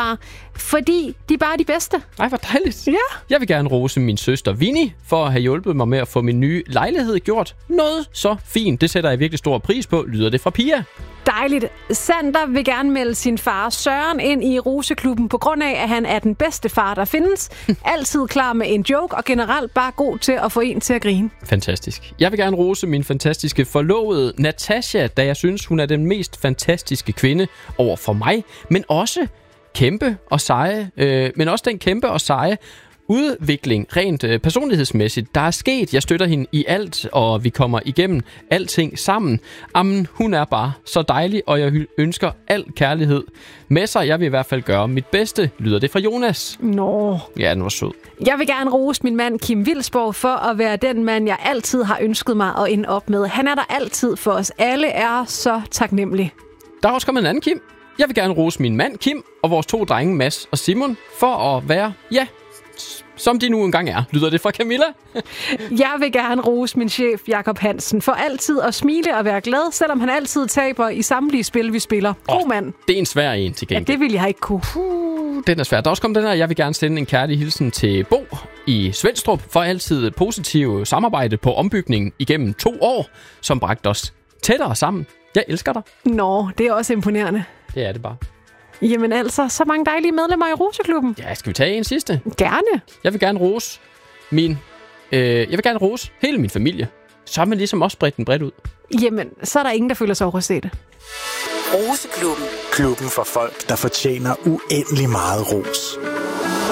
fødevarer, fordi de bare er de bedste. Ej, hvor dejligt. Ja. Jeg vil gerne rose min søster Vinnie for at have hjulpet mig med at få min nye lejlighed gjort noget så fint. Det sætter jeg virkelig stor pris på, lyder det fra Pia. Dejligt. Sander vil gerne melde sin far Søren ind i Roseklubben på grund af, at han er den bedste far, der findes. Altid klar med en joke og generelt bare god til at få en til at grine. Fantastisk. Jeg vil gerne rose min fantastiske forlovede Natasha, da jeg synes, hun er den mest fantastiske kvinde over for mig, men også den kæmpe og seje udvikling rent personlighedsmæssigt, der er sket. Jeg støtter hende i alt, og vi kommer igennem alting sammen. Jamen, hun er bare så dejlig, og jeg ønsker al kærlighed med sig. Jeg vil i hvert fald gøre mit bedste, lyder det fra Jonas. Nå. Ja, den var sød. Jeg vil gerne rose min mand Kim Vilsborg for at være den mand, jeg altid har ønsket mig at ende op med. Han er der altid for os. Alle er så taknemmelige. Der er også kommet en anden Kim. Jeg vil gerne rose min mand Kim og vores 2 drenge Mads og Simon for at være, som de nu engang er, lyder det fra Camilla. Jeg vil gerne rose min chef Jakob Hansen for altid at smile og være glad, selvom han altid taber i samtlige spil, vi spiller. God mand. Det er en svær en til gengæld. Ja, det vil jeg ikke kunne. Den er svær. Der er også kommet den her. Jeg vil gerne sende en kærlig hilsen til Bo i Svenstrup for altid positiv samarbejde på ombygningen igennem 2 år, som bragte os tættere sammen. Jeg elsker dig. Nå, det er også imponerende. Det er det bare. Jamen altså, så mange dejlige medlemmer i Roseklubben. Ja, skal vi tage en sidste? Gerne. Jeg vil gerne rose hele min familie. Så har man ligesom også bredt den bredt ud. Jamen, så er der ingen, der føler sig overset. Roseklubben. Klubben for folk, der fortjener uendelig meget ros.